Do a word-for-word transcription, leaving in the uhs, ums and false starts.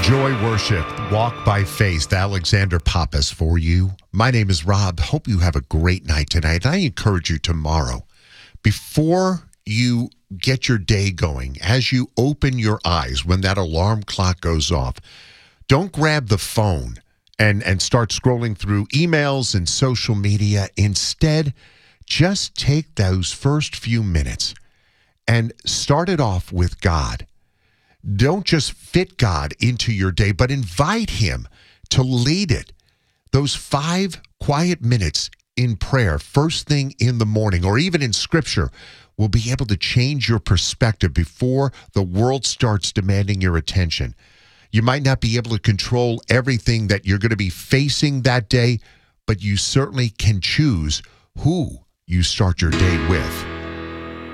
Joy Worship, Walk by Faith, Alexander Pappas for you. My name is Rob. Hope you have a great night tonight. I encourage you tomorrow, before you get your day going, as you open your eyes, when that alarm clock goes off, don't grab the phone and, and start scrolling through emails and social media. Instead, just take those first few minutes and start it off with God. Don't just fit God into your day, but invite him to lead it. Those five quiet minutes in prayer, first thing in the morning, or even in Scripture, will be able to change your perspective before the world starts demanding your attention. You might not be able to control everything that you're going to be facing that day, but you certainly can choose who you start your day with.